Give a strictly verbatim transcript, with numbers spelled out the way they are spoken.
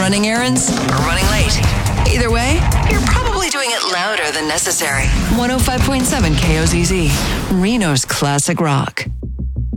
running errands or running late. Either way, you're probably doing it louder than necessary. one oh five point seven K O Z Z, Reno's classic rock.